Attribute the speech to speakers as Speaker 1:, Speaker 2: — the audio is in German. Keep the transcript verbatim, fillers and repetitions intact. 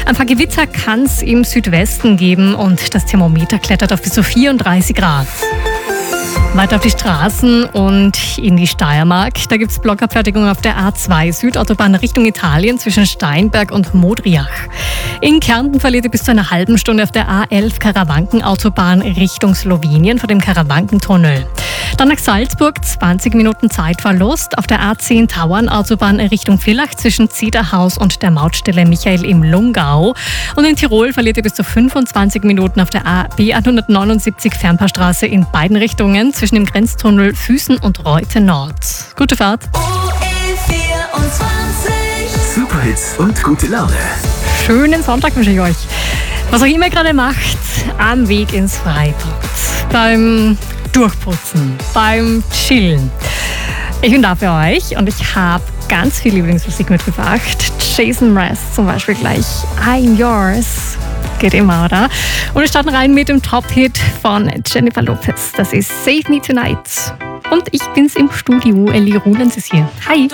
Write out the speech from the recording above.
Speaker 1: Ein paar Gewitter kann es im Südwesten geben und das Thermometer klettert auf bis zu vierunddreißig Grad. Weiter auf die Straßen und in die Steiermark. Da gibt es Blockabfertigung auf der A zwei Südautobahn Richtung Italien zwischen Steinberg und Modriach. In Kärnten verliert ihr bis zu einer halben Stunde auf der A elf Karawankenautobahn Richtung Slowenien vor dem Karawankentunnel. Dann nach Salzburg zwanzig Minuten Zeitverlust auf der A zehn Tauernautobahn Richtung Villach zwischen Zederhaus und der Mautstelle Michael im Lungau. Und in Tirol verliert ihr bis zu fünfundzwanzig Minuten auf der A B hundertneunundsiebzig Fernpaarstraße in beiden Richtungen zwischen dem Grenztunnel Füßen und Reute Nord. Gute Fahrt.
Speaker 2: O E vierundzwanzig.
Speaker 3: Superhits und gute Laune.
Speaker 1: Schönen Sonntag wünsche ich euch. Was auch immer ihr gerade macht, am Weg ins Freibad, beim Durchputzen, beim Chillen. Ich bin da für euch und ich habe ganz viel Lieblingsmusik mitgebracht. Jason Mraz zum Beispiel gleich. I'm Yours. Geht immer, oder? Und wir starten rein mit dem Top-Hit von Jennifer Lopez. Das ist Save Me Tonight. Und ich bin's im Studio. Ellie Ruhlens ist hier. Hi.